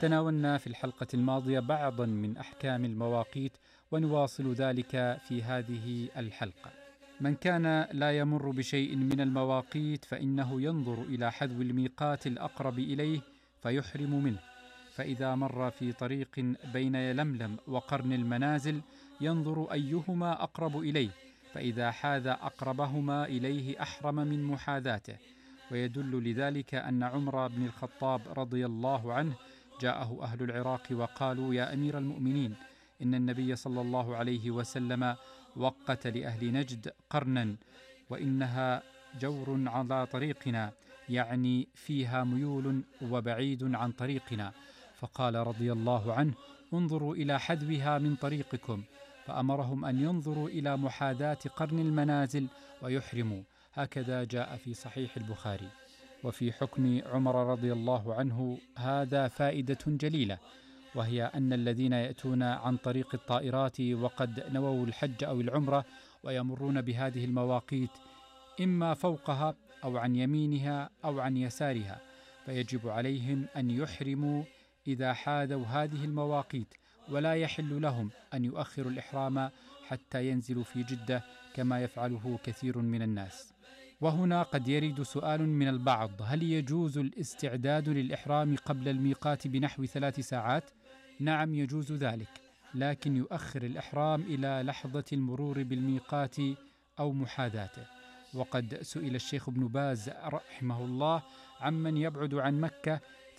تناولنا في الحلقة الماضية بعضا من أحكام المواقيت، ونواصل ذلك في هذه الحلقة. من كان لا يمر بشيء من المواقيت فإنه ينظر إلى حذو الميقات الأقرب إليه فيحرم منه، فإذا مر في طريق بين يلملم وقرن المنازل ينظر أيهما أقرب إليه، فإذا حاذ أقربهما إليه أحرم من محاذاته. ويدل لذلك أن عمر بن الخطاب رضي الله عنه جاءه أهل العراق وقالوا: يا أمير المؤمنين، إن النبي صلى الله عليه وسلم وقت لأهل نجد قرنا، وإنها جور على طريقنا، يعني فيها ميول وبعيد عن طريقنا. فقال رضي الله عنه: انظروا إلى حذوها من طريقكم، فأمرهم أن ينظروا إلى محاذاة قرن المنازل ويحرموا. هكذا جاء في صحيح البخاري. وفي حكم عمر رضي الله عنه هذا فائدة جليلة، وهي أن الذين يأتون عن طريق الطائرات وقد نووا الحج أو العمرة ويمرون بهذه المواقيت إما فوقها أو عن يمينها أو عن يسارها، فيجب عليهم أن يحرموا إذا حاذوا هذه المواقيت، ولا يحل لهم أن يؤخروا الإحرام حتى ينزلوا في جدة كما يفعله كثير من الناس. وهنا قد يرد سؤال من البعض: هل يجوز الاستعداد للإحرام قبل الميقات بنحو 3 ساعات؟ نعم، يجوز ذلك، لكن يؤخر الإحرام إلى لحظة المرور بالميقات أو محاذاته. وقد سئل الشيخ ابن باز رحمه الله عمن يبعد عن مكة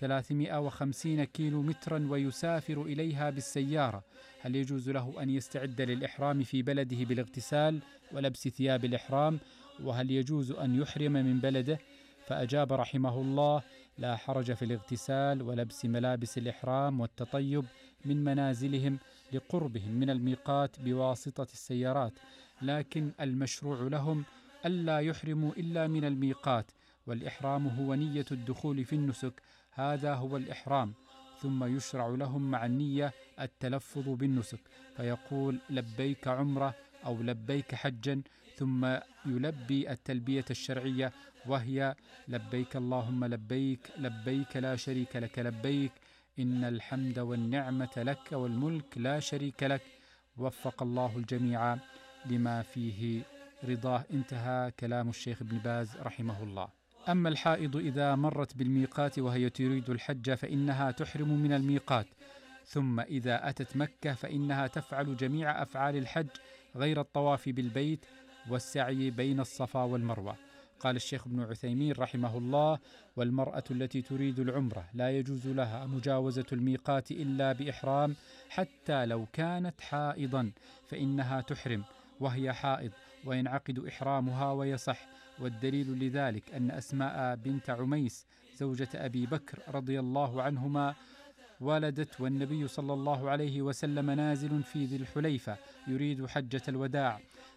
350 كيلو مترا ويسافر إليها بالسيارة، هل يجوز له أن يستعد للإحرام في بلده بالاغتسال ولبس ثياب الإحرام، وهل يجوز أن يحرم من بلده؟ فأجاب رحمه الله: لا حرج في الاغتسال ولبس ملابس الإحرام والتطيب من منازلهم لقربهم من الميقات بواسطة السيارات، لكن المشروع لهم ألا يحرموا إلا من الميقات، والإحرام هو نية الدخول في النسك، هذا هو الإحرام. ثم يشرع لهم مع النية التلفظ بالنسك، فيقول: لبيك عمرة أو لبيك حجا، ثم يلبي التلبية الشرعية، وهي: لبيك اللهم لبيك، لبيك لا شريك لك لبيك، إن الحمد والنعمة لك والملك لا شريك لك، وفق الله الجميع لما فيه رضاه. انتهى كلام الشيخ ابن باز رحمه الله. أما الحائض إذا مرت بالميقات وهي تريد الحج فإنها تحرم من الميقات، ثم إذا أتت مكة فإنها تفعل جميع أفعال الحج غير الطواف بالبيت والسعي بين الصفا والمروة. قال الشيخ ابن عثيمين رحمه الله: والمرأة التي تريد العمرة لا يجوز لها مجاوزة الميقات إلا بإحرام، حتى لو كانت حائضا فإنها تحرم وهي حائض، وينعقد إحرامها ويصح. والدليل لذلك أن أسماء بنت عميس زوجة أبي بكر رضي الله عنهما ولدت والنبي صلى الله عليه وسلم نازل في ذي الحليفة يريد حجة الوداع،